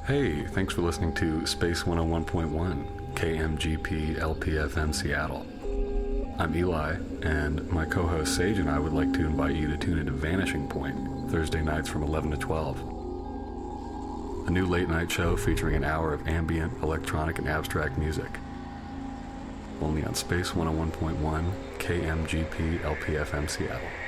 Hey, thanks for listening to Space 101.1, KMGP LPFM Seattle. I'm Eli, and my co-host Sage and I would like to invite you to tune into Vanishing Point, Thursday nights from 11 to 12. A new late-night show featuring an hour of ambient, electronic, and abstract music. Only on Space 101.1, KMGP LPFM Seattle.